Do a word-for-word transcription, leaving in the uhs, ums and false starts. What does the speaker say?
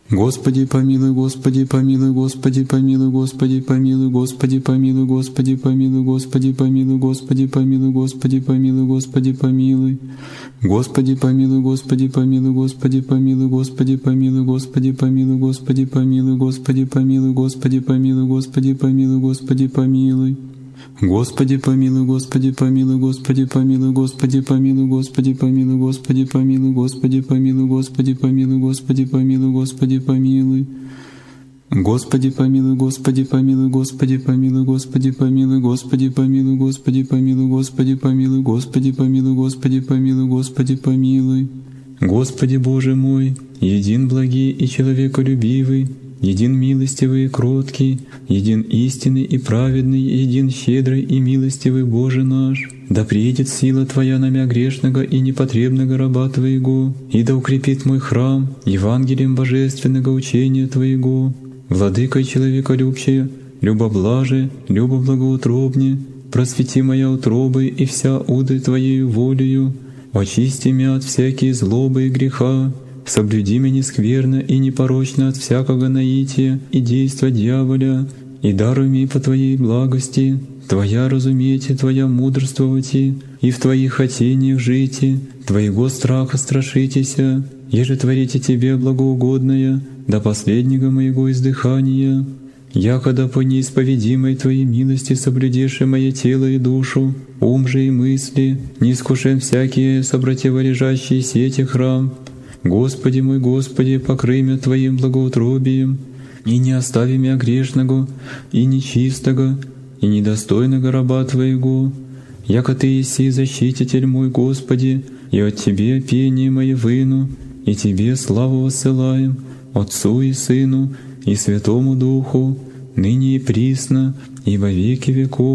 Господи помилуй, Господи помилуй, Господи помилуй, Господи помилуй, Господи помилуй, Господи помилуй, Господи помилуй, Господи помилуй, Господи помилуй, Господи помилуй. Господи помилуй, Господи помилуй, Господи помилуй, Господи помилуй, Господи помилуй, Господи помилуй, Господи помилуй, Господи помилуй, Господи помилуй, Господи помилуй. Господи помилуй, Господи помилуй, Господи помилуй, Господи помилуй, Господи помилуй, Господи помилуй, Господи помилуй, Господи помилуй, Господи помилуй, Господи помилуй. Господи помилуй, Господи помилуй, Господи помилуй, Господи помилуй, Господи помилуй, Господи помилуй, Господи помилуй, Господи помилуй, Господи помилуй, Господи помилуй. Господи Боже мой, един благий и человеколюбивый, един милостивый и кроткий, един истинный и праведный, един щедрый и милостивый Боже наш. Да приедет сила Твоя на мя грешного и непотребного раба Твоего, и да укрепит мой храм Евангелием божественного учения Твоего. Владыкой человеколюбче, любоблаже, любоблагоутробне, просвети моя утробы и вся уды Твоею волею, очисти мя от всякие злобы и греха, соблюди меня скверно и непорочно от всякого наития и действа дьяволя, и даруй мне по Твоей благости, Твоя разумейте, Твоя мудрствовати, и в Твоих хотениях жите, Твоего страха страшитеся, еже творите Тебе благоугодное до последнего моего издыхания. Якода по неисповедимой Твоей милости соблюдеши мое тело и душу, ум же и мысли, не искушен всякие собративорежащие сети храм. Господи мой Господи, покрый мя Твоим благоутробием, и не остави мя грешного, и нечистого, и недостойного раба Твоего, яко Ты еси защититель мой, Господи, и от Тебе пение мое выну, и Тебе славу воссылаем, Отцу и Сыну, и Святому Духу, ныне и присно, и во веки веков.